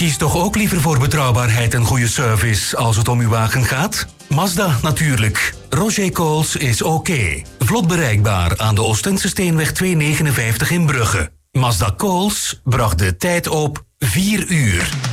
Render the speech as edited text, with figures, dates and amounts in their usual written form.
kiest toch ook liever voor betrouwbaarheid en goede service als het om uw wagen gaat? Mazda natuurlijk. Roger Coles is oké. Vlot bereikbaar aan de Oostense Steenweg 259 in Brugge. Mazda Coles bracht de tijd op 4 uur.